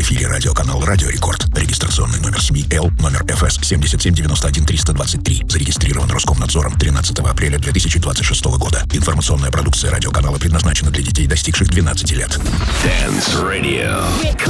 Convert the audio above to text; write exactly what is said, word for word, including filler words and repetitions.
эфире радиоканал «Радио Рекорд». Регистрационный номер СМИ Л, номер эф эс семь семь девять один три два три. Зарегистрирован Роскомнадзором тринадцатого апреля две тысячи двадцать шестого года. Информационная продукция радиоканала предназначена для детей, достигших двенадцати лет. Dance Radio.